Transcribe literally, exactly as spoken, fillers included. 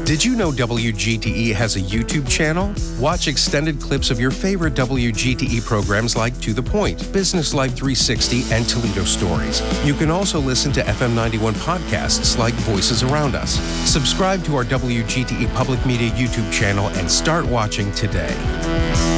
Did you know W G T E has a YouTube channel? Watch extended clips of your favorite W G T E programs like To The Point, Business Life three sixty, and Toledo Stories. You can also listen to F M ninety-one podcasts like Voices Around Us. Subscribe to our W G T E Public Media YouTube channel and start watching today.